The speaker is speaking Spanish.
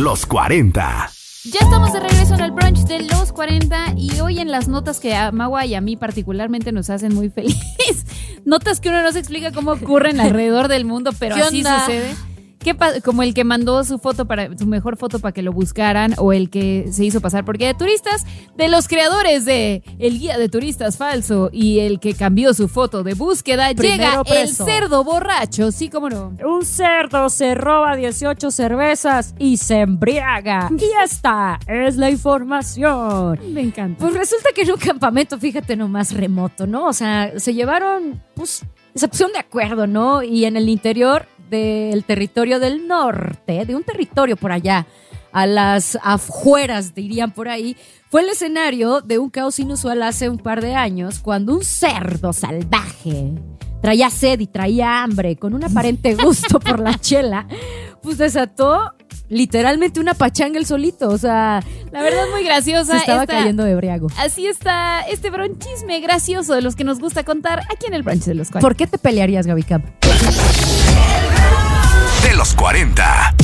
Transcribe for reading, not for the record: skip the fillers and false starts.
los 40. Ya estamos de regreso en el brunch de los 40 y hoy en las notas que a Magua y a mí particularmente nos hacen muy feliz. Notas que uno no se explica cómo ocurren alrededor del mundo, pero así sucede. Como el que mandó su mejor foto para que lo buscaran, o el que se hizo pasar por guía de turistas, de los creadores de El Guía de Turistas Falso, y el que cambió su foto de búsqueda. Llega el cerdo borracho, sí, cómo no. Un cerdo se roba 18 cervezas y se embriaga. Y esta es la información. Me encanta. Pues resulta que en un campamento, fíjate nomás, remoto, ¿no? O sea, se llevaron, pues, se pusieron de acuerdo, ¿no? Y en el interior del territorio del norte, de un territorio por allá, a las afueras, dirían por ahí, fue el escenario de un caos inusual hace un par de años, cuando un cerdo salvaje traía sed y traía hambre, con un aparente gusto por la chela, pues desató literalmente una pachanga el solito. O sea, la verdad muy graciosa. Se estaba cayendo de briago. Así está este bronchisme gracioso de los que nos gusta contar aquí en el brunch de los 40. ¿Por qué te pelearías, Gaby Camp? De los 40.